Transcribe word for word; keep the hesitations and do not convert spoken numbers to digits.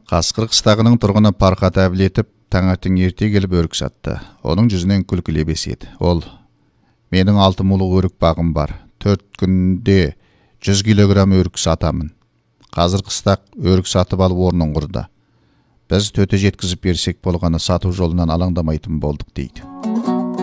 Қасқыр қыстағының тұрғыны Пархат Әбілетов таңертең ерте келіп өрік сатты. Оның жүзінен күлкі лебес еді. Ол: менің алты мулық өрік бағым бар. Төрт күнде жүз килограмм өрік сатамын. Қазір қыстақ өрік сатып алып орнын құрды. Біз төте жеткізіп берсек болғаны сату жолынан алаңдамайтын болдық дейді.